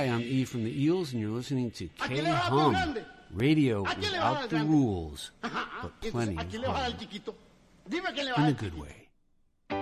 Hi, I'm E from the Eels, and you're listening to K-Hum, radio without the rules, but plenty of hum. In a good way.